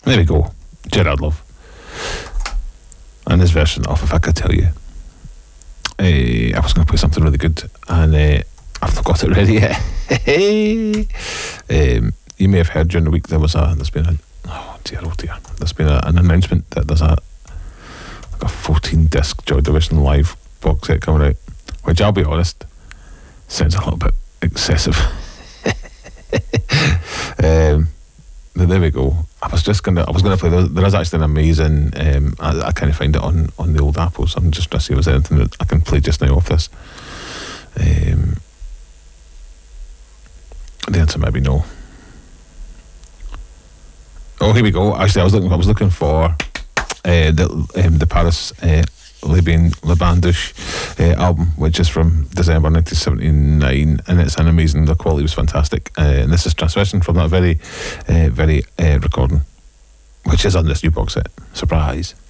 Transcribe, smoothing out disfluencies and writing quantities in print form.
There we go. Gerard Love. And his version of If I Could Tell You. I was going to play something really good, and I've not got it ready yet. You may have heard during the week there's been an announcement that there's like a 14-disc Joy Division live box set coming out, which I'll be honest, sounds a little bit excessive. But there we go. I was gonna play. There is actually an amazing. I kind of find it on the old Apple, so I'm just trying to see if there's anything that I can play just now off this. The answer might be no. Oh, here we go. Actually, I was looking for the Paris Le Bandouche album, which is from December 1979, and it's an amazing. The quality was fantastic, and this is transmission from that very recording, which is on this new box set. Surprise.